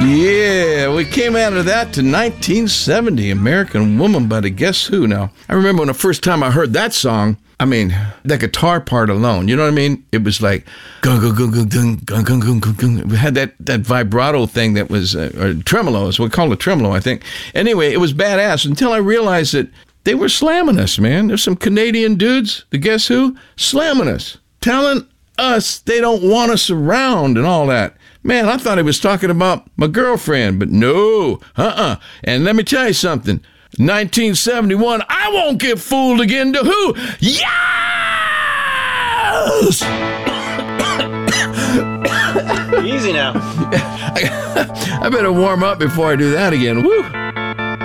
Yeah, we came out of that to 1970, American Woman by the Guess Who. Now, I remember when the first time I heard that song, I mean, the guitar part alone, you know what I mean? It was like, gung, gung, gung, gung, gung, gung, gung, gung, gung, gung. It had that vibrato thing that was, or tremolo, is what we call it, tremolo, I think. Anyway, it was badass until I realized that they were slamming us, man. There's some Canadian dudes, the Guess Who, slamming us, telling us they don't want us around and all that. Man, I thought he was talking about my girlfriend, but no, And let me tell you something. 1971, I won't get fooled again to who? Yes! Easy now. I better warm up before I do that again. Woo!